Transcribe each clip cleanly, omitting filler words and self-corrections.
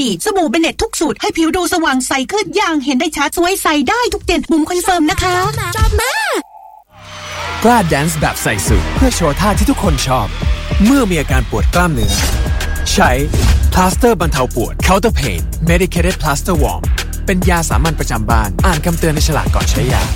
ดีสบู่เบเน็ตทุกสูตรให้ผิวดูสว่างใสขึ้นอย่างเห็นได้ชัดสวยใสได้ทุกเดือนบุ๋มคอนเฟิร์มนะคะชอบมากกล้าแดนซ์แบบใส่สูทเพื่อโชว์ท่าที่ทุกคนชอบเมื่อมีอาการปวดกล้ามเนื้อใช้พลาสเตอร์บรรเทาปวด Counter Pain Medicated Plaster Warm เป็นยาสามัญประจำบ้านอ่านคำเตือนในฉลากก่อนใช้ยา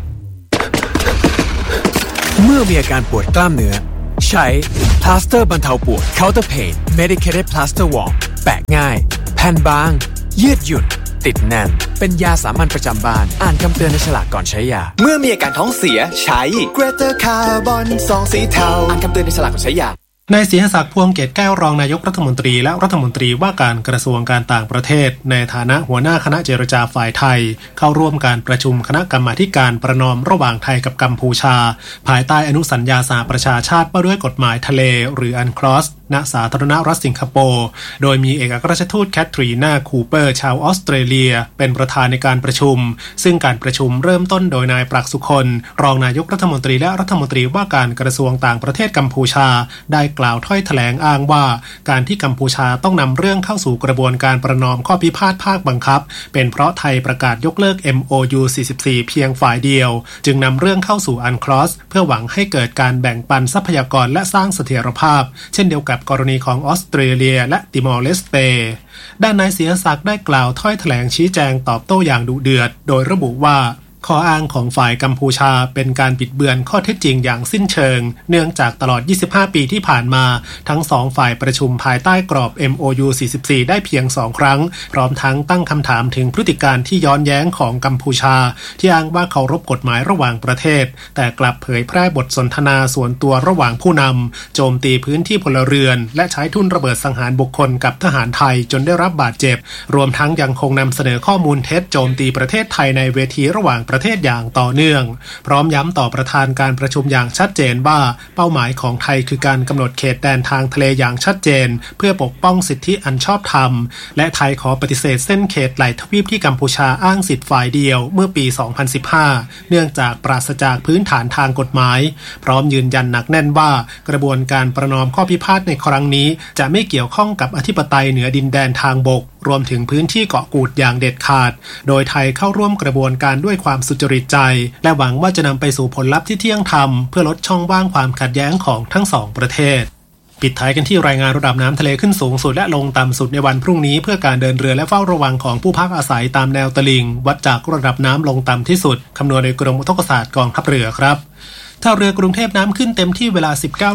เมื่อมีอาการปวดกล้ามเนื้อใช้พลาสเตอร์บรรเทาปวด Counter Pain Medicated Plaster Warm แปะง่ายแผ่นบางยืดหยุ่นติดแน่นเป็นยาสามัญประจำบ้านอ่านคำเตือนในฉลากก่อนใช้ยาเมื่อมีอาการท้องเสียใช้ Greater Carbon ซองสีเทาอ่านคำเตือนในฉลากก่อนใช้ยานายศรีศักดิ์พวงเกตแก้วรองนายกรัฐมนตรีและรัฐมนตรีว่าการกระทรวงการต่างประเทศในฐานะหัวหน้าคณะเจรจาฝ่ายไทยเข้าร่วมการประชุมคณะกรรมาธิการประนอมระหว่างไทยกับกัมพูชาภายใต้อนุสัญญาสหประชาชาติว่าด้วยกฎหมายทะเลหรือ UNCLOS ณสาธารณรัฐสิงคโปร์โดยมีเอกอัครราชทูตแคทรีนาคูเปอร์ชาวออสเตรเลียเป็นประธานในการประชุมซึ่งการประชุมเริ่มต้นโดยนายปรักษ์สุคนรองนายกรัฐมนตรีและรัฐมนตรีว่าการกระทรวงต่างประเทศกัมพูชาได้กล่าวถ้อยแถลงอ้างว่าการที่กัมพูชาต้องนำเรื่องเข้าสู่กระบวนการประนอมข้อพิพาทภาคบังคับเป็นเพราะไทยประกาศยกเลิก MOU 44 เพียงฝ่ายเดียวจึงนำเรื่องเข้าสู่ UNCLOS เพื่อหวังให้เกิดการแบ่งปันทรัพยากรและสร้างเสถียรภาพเช่นเดียวกับกรณีของออสเตรเลียและติมอร์เลสเตด้านนายศรีศักดิ์ได้กล่าวถ้อยแถลงชี้แจงตอบโต้อย่างดุเดือดโดยระบุว่าข้ออ้างของฝ่ายกัมพูชาเป็นการบิดเบือนข้อเท็จจริงอย่างสิ้นเชิงเนื่องจากตลอด25ปีที่ผ่านมาทั้งสองฝ่ายประชุมภายใต้กรอบ MOU 44 ได้เพียง2ครั้งพร้อมทั้งตั้งคำถามถึงพฤติการที่ย้อนแย้งของกัมพูชาที่อ้างว่าเคารพกฎหมายระหว่างประเทศแต่กลับเผยแพร่บทสนทนาส่วนตัวระหว่างผู้นำโจมตีพื้นที่พลเรือนและใช้ทุ่นระเบิดสังหารบุคคลกับทหารไทยจนได้รับบาดเจ็บรวมทั้งยังคงนำเสนอข้อมูลเท็จโจมตีประเทศไทยในเวทีระหว่างประเทศอย่างต่อเนื่องพร้อมย้ำต่อประธานการประชุมอย่างชัดเจนว่าเป้าหมายของไทยคือการกำหนดเขตแดนทางทะเลอย่างชัดเจนเพื่อปกป้องสิทธิอันชอบธรรมและไทยขอปฏิเสธเส้นเขตไหล่ทวีปที่กัมพูชาอ้างสิทธิฝ่ายเดียวเมื่อปี 2015 เนื่องจากปราศจากพื้นฐานทางกฎหมายพร้อมยืนยันหนักแน่นว่ากระบวนการประนอมข้อพิพาทในครั้งนี้จะไม่เกี่ยวข้องกับอธิปไตยเหนือดินแดนทางบกรวมถึงพื้นที่เกาะกูดอย่างเด็ดขาดโดยไทยเข้าร่วมกระบวนการด้วยความสุจริตใจและหวังว่าจะนำไปสู่ผลลัพธ์ที่เที่ยงธรรมเพื่อลดช่องว่างความขัดแย้งของทั้งสองประเทศปิดท้ายกันที่รายงานระดับน้ำทะเลขึ้นสูงสุดและลงต่ำสุดในวันพรุ่งนี้เพื่อการเดินเรือและเฝ้าระวังของผู้พักอาศัยตามแนวตลิ่งวัดจากระดับน้ำลงต่ำที่สุดคำนวณโดยกรมอุทกศาสตร์กองทัพเรือครับท่าเรือกรุงเทพน้ำขึ้นเต็มที่เวลา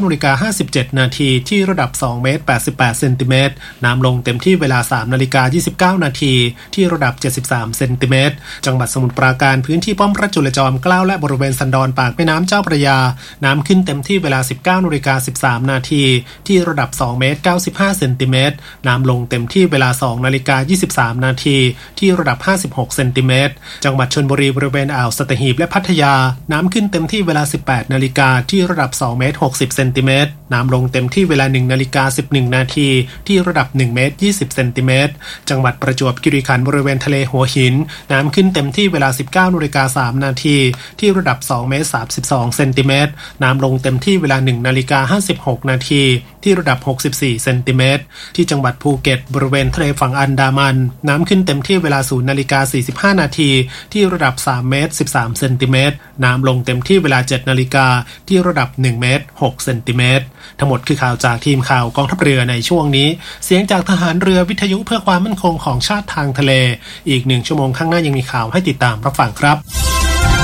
19:57 น.ที่ระดับ2เมตร88เซนติเมตรน้ำลงเต็มที่เวลา 3:29 น.ที่ระดับ73เซนติเมตรจังหวัดสมุทรปราการพื้นที่ป้อมพระจุลจอมเกล้าและบริเวณสันดอนปากแม่น้ำเจ้าพระยาน้ำขึ้นเต็มที่เวลา 19:13 น.ที่ระดับ2เมตร95เซนติเมตรน้ำลงเต็มที่เวลา 2:23 น.ที่ระดับ56เซนติเมตรจังหวัดชลบุรีบริเวณอ่าวสัตหีบและพัทยาน้ำขึ้นเต็มที่เวลา 18 นาฬิกาที่ระดับ2เมตร60เซนติเมตรน้ำลงเต็มที่เวลา 1:11 นาทีที่ระดับ1เมตร20เซนติเมตรจังหวัดประจวบคีรีขันธ์บริเวณทะเลหัวหินน้ำขึ้นเต็มที่เวลา 19:03 นาทีที่ระดับ2เมตร32เซนติเมตรน้ำลงเต็มที่เวลา 1:56 นาทีที่ระดับ64เซนติเมตรที่จังหวัดภูเก็ตบริเวณทะเลฝั่งอันดามันน้ำขึ้นเต็มที่เวลา 0:45 นาทีที่ระดับ3เมตร13เซนติเมตรน้ำลงเต็มที่เวลา 7:00 น.ที่ระดับ1เมตร6เซนติเมตรทั้งหมดคือข่าวจากทีมข่าวกองทัพเรือในช่วงนี้เสียงจากทหารเรือวิทยุเพื่อความมั่นคงของชาติทางทะเลอีก1ชั่วโมงข้างหน้ายังมีข่าวให้ติดตามรับฟังครับ